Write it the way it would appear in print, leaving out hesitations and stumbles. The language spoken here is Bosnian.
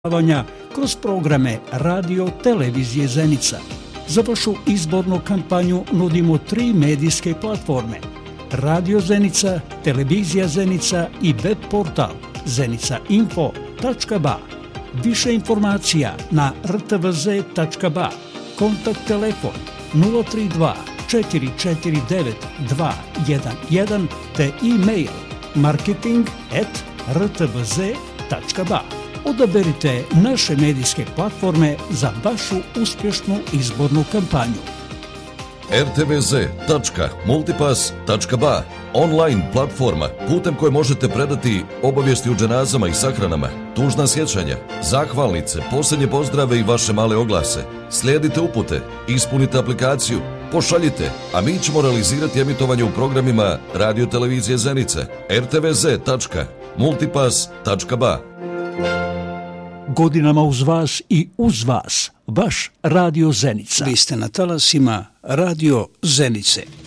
kroz programe Radio Televizije Zenica. Za vašu izbornu kampanju nudimo 3 medijske platforme: Radio Zenica, Televizija Zenica i web portal zenicainfo.ba. Više informacija na rtvz.ba. Kontakt telefon 032 449 211 te e-mail marketing@rtvz.ba. Odaberite naše medijske platforme za vašu uspješnu izbornu kampanju. rtvz.multipass.ba, online platforma putem koje možete predati obavijesti o dženazama i sahranama, tužna sjećanja, zahvalnice, posljednje pozdrave i vaše male oglase. Slijedite upute, ispunite aplikaciju, pošaljite, a mi ćemo realizirati emitovanje u programima Radio Televizije Zenice, rtvz.multipass.ba. Godinama uz vas i uz vas, vaš Radio Zenica. Vi ste na talasima Radio Zenice.